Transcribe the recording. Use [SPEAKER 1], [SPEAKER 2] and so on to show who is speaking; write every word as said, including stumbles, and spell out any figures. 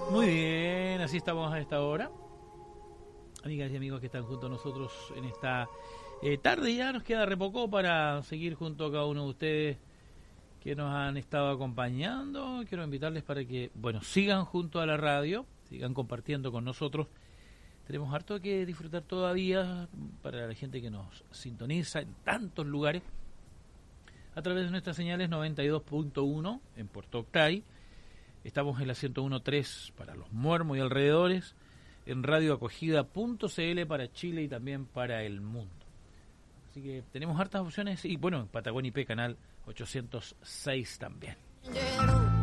[SPEAKER 1] Muy bien, así estamos a esta hora. Amigas y amigos que están junto a nosotros en esta eh, tarde, ya nos queda re poco para seguir junto a cada uno de ustedes que nos han estado acompañando. Quiero invitarles para que, bueno, sigan junto a la radio, sigan compartiendo con nosotros. Tenemos harto que disfrutar todavía para la gente que nos sintoniza en tantos lugares a través de nuestras señales noventa y dos punto uno en Puerto Octay. Estamos en la ciento uno punto tres para los Muermos y alrededores, en radioacogida punto c l para Chile y también para el mundo. Así que tenemos hartas opciones y bueno, en Patagonia I P canal ochocientos seis también.